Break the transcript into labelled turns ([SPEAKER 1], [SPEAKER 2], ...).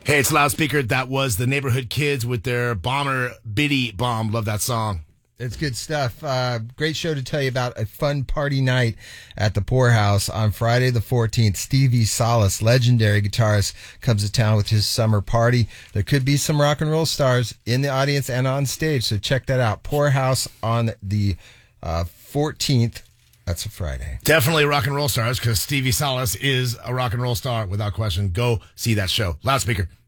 [SPEAKER 1] Hey, it's Loudspeaker. That was the Neighborhood Kids with their Bomber Biddy Bomb. Love that song.
[SPEAKER 2] It's good stuff. Great show to tell you about a fun party night at the Poorhouse on Friday the 14th. Stevie Salas, legendary guitarist, comes to town with his summer party. There could be some rock and roll stars in the audience and on stage, so check that out. Poorhouse on the 14th. That's a Friday.
[SPEAKER 1] Definitely rock and roll stars because Stevie Salas is a rock and roll star without question. Go see that show. Loudspeaker.